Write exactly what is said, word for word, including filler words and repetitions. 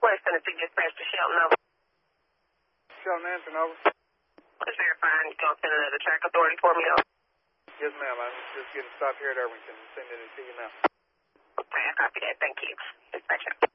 West Tennessee Dispatch to Shelton, over. Shelton Anson, over. Let's verify and go send another track authority for me, over. Yes, ma'am. I'm just getting stopped here at Irvington. Sending it to you now. Okay, I copy that. Thank you. Dispatch out.